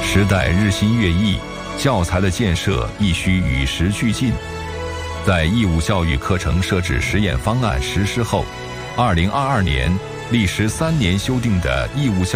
时代日新月异，教材的建设亦需与时俱进。在义务教育课程设置实验方案实施后，2022年历时3年修订的义务教育